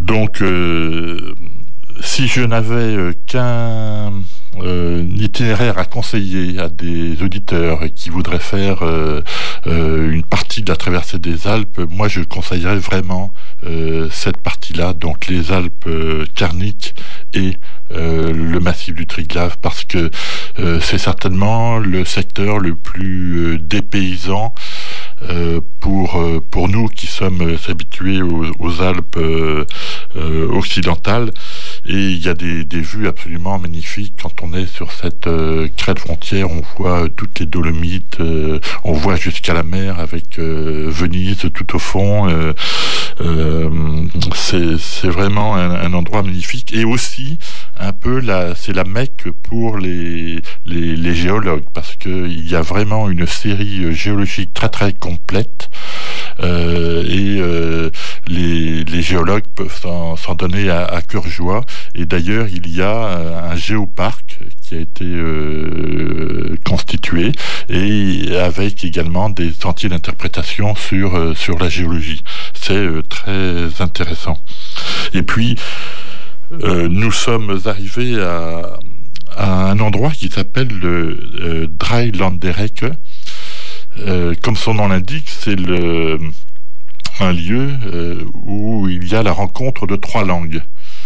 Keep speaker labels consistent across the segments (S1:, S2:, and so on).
S1: Donc, si je n'avais qu'un itinéraire à conseiller à des auditeurs qui voudraient faire une partie de la traversée des Alpes, moi je conseillerais vraiment cette partie-là, donc les Alpes Carniques et le massif du Triglav, parce que c'est certainement le secteur le plus dépaysant pour nous qui sommes habitués aux Alpes occidentales. Et il y a des vues absolument magnifiques quand on est sur cette crête frontière. On voit toutes les Dolomites, on voit jusqu'à la mer avec Venise tout au fond. C'est vraiment un endroit magnifique. Et aussi un peu c'est la Mecque pour les géologues, parce que il y a vraiment une série géologique très très complète. Et les géologues peuvent s'en donner à cœur joie. Et d'ailleurs, il y a un géoparc qui a été constitué, et avec également des sentiers d'interprétation sur la géologie. C'est très intéressant. Et puis, nous sommes arrivés à un endroit qui s'appelle le Dreilanderhecke. Comme son nom l'indique, c'est un lieu où il y a la rencontre de trois langues.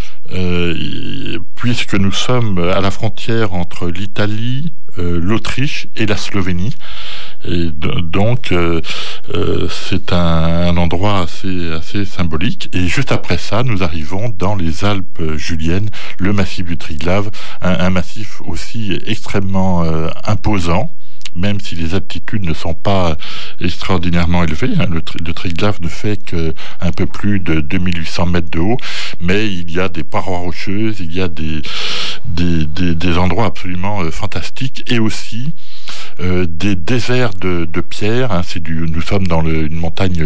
S1: Puisque nous sommes à la frontière entre l'Italie, l'Autriche et la Slovénie. Et donc, c'est un endroit assez symbolique. Et juste après ça, nous arrivons dans les Alpes juliennes, le massif du Triglav, un massif aussi extrêmement imposant, même si les altitudes ne sont pas extraordinairement élevées. Le Triglav ne fait qu'un peu plus de 2800 mètres de haut, mais il y a des parois rocheuses, il y a des endroits absolument fantastiques, et aussi des déserts de pierre. Nous sommes dans une montagne